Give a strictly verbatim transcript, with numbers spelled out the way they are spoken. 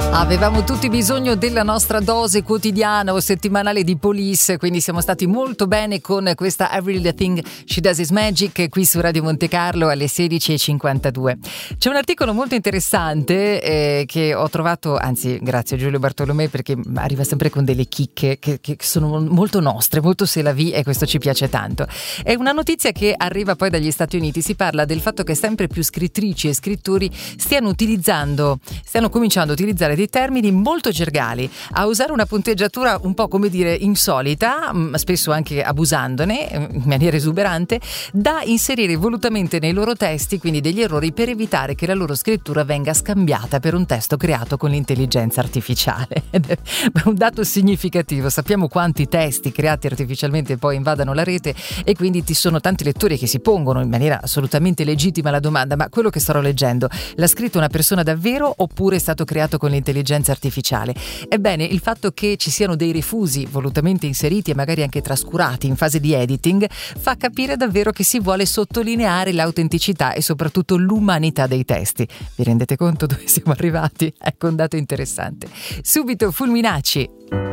Avevamo tutti bisogno della nostra dose quotidiana o settimanale di Police, quindi siamo stati molto bene con questa Every Little Thing She Does Is Magic qui su Radio Monte Carlo alle sedici e cinquantadue. C'è un articolo molto interessante eh, che ho trovato, anzi grazie a Giulio Bartolomei perché arriva sempre con delle chicche che, che sono molto nostre, molto c'est la vie, e questo ci piace tanto. È una notizia che arriva poi dagli Stati Uniti, si parla del fatto che sempre più scrittrici e scrittori stiano utilizzando, stiano cominciando a utilizzare dei termini molto gergali, a usare una punteggiatura un po' come dire insolita, spesso anche abusandone in maniera esuberante, da inserire volutamente nei loro testi, quindi degli errori, per evitare che la loro scrittura venga scambiata per un testo creato con l'intelligenza artificiale. Ed è un dato significativo. Sappiamo quanti testi creati artificialmente poi invadano la rete, e quindi ci sono tanti lettori che si pongono in maniera assolutamente legittima la domanda: ma quello che starò leggendo l'ha scritto una persona davvero oppure è stato creato con l'intelligenza artificiale? Ebbene, il fatto che ci siano dei refusi volutamente inseriti e magari anche trascurati in fase di editing fa capire davvero che si vuole sottolineare l'autenticità e soprattutto l'umanità dei testi. Vi rendete conto dove siamo arrivati? Ecco un dato interessante. Subito Fulminacci.